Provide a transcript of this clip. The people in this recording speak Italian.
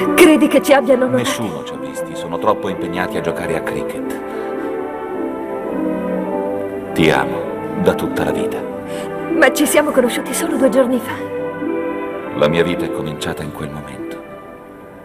Credi che ci abbiano notati? Nessuno ci ha visti, sono troppo impegnati a giocare a cricket. Ti amo da tutta la vita. Ma ci siamo conosciuti solo 2 giorni fa. La mia vita è cominciata in quel momento.